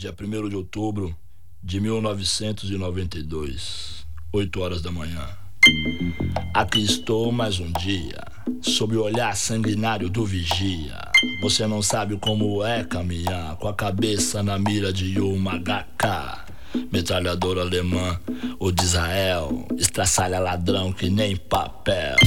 dia 1º de outubro de 1992, 8 horas da manhã. Aqui estou mais um dia, sob o olhar sanguinário do vigia. Você não sabe como é caminhar com a cabeça na mira de uma HK, metralhadora alemã ou de Israel, estraçalha ladrão que nem papel.